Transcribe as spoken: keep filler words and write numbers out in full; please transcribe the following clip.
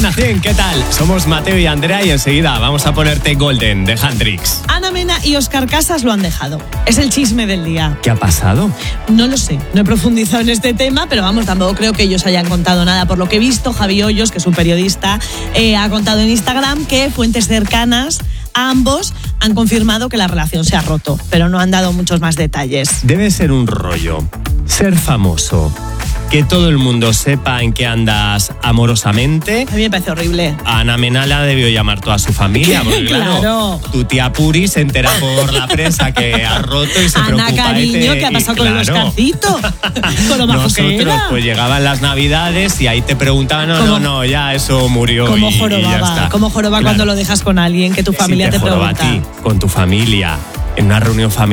Cadena cien, ¿qué tal? Somos Mateo y Andrea y enseguida vamos a ponerte Golden de Handrix. Ana Mena y Óscar Casas lo han dejado. Es el chisme del día. ¿Qué ha pasado? No lo sé, no he profundizado en este tema, pero vamos, tampoco creo que ellos hayan contado nada. Por lo que he visto, Javi Hoyos, que es un periodista, eh, ha contado en Instagram que fuentes cercanas a ambos han confirmado que la relación se ha roto, pero no han dado muchos más detalles. Debe ser un rollo. Ser famoso. Que todo el mundo sepa en qué andas amorosamente. A mí me parece horrible. A Ana Mena la debió llamar toda su familia, porque claro, Claro. tu tía Puri se entera por la prensa que ha roto y se Ana, preocupa. cariño, de ¿qué ha ti. pasado Y con el claro. Oscarcito? Con lo bajo que Nosotros, era. pues llegaban las navidades y ahí te preguntaban, no, Como- no, no, ya eso murió. Como y, y ya jorobaba, está. como joroba Claro. cuando lo dejas con alguien que tu familia Si te te joroba pregunta. a ti, con tu familia, en una reunión familiar.